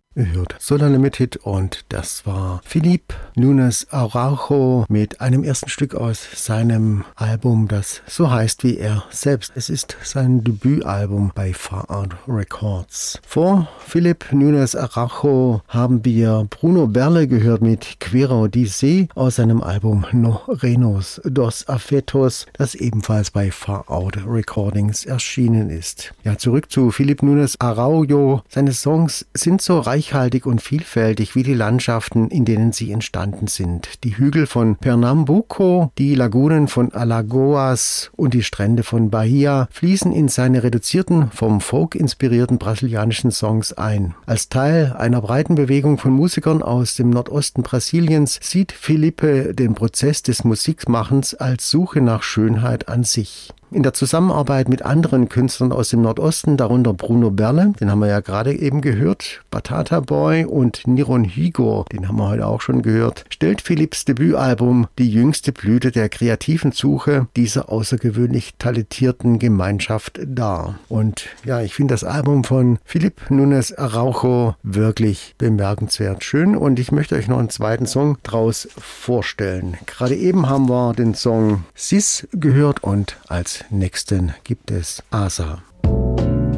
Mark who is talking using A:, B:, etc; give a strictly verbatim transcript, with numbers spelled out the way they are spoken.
A: Ihr hört Solane mit Hit und das war Felipe Núñez Araujo mit einem ersten Stück aus seinem Album, das so heißt wie er selbst. Es ist sein Debütalbum bei Far Out Records. Vor Felipe Núñez Araujo haben wir Bruno Berle gehört mit Quiero Dice aus seinem Album No Renos dos Afetos, das ebenfalls bei Far Out Recordings erschienen ist. Ja, zurück zu Felipe Núñez Araujo. Seine Songs sind so reich reichhaltig und vielfältig wie die Landschaften, in denen sie entstanden sind. Die Hügel von Pernambuco, die Lagunen von Alagoas und die Strände von Bahia fließen in seine reduzierten, vom Folk inspirierten brasilianischen Songs ein. Als Teil einer breiten Bewegung von Musikern aus dem Nordosten Brasiliens sieht Felipe den Prozess des Musikmachens als Suche nach Schönheit an sich. In der Zusammenarbeit mit anderen Künstlern aus dem Nordosten, darunter Bruno Berle, den haben wir ja gerade eben gehört, Batata Boy und Niron Higor, den haben wir heute auch schon gehört, stellt Philipps Debütalbum die jüngste Blüte der kreativen Suche dieser außergewöhnlich talentierten Gemeinschaft dar. Und ja, ich finde das Album von Felipe Núñez Araujo wirklich bemerkenswert schön und ich möchte euch noch einen zweiten Song draus vorstellen. Gerade eben haben wir den Song Sis gehört und als nächsten gibt es Asa.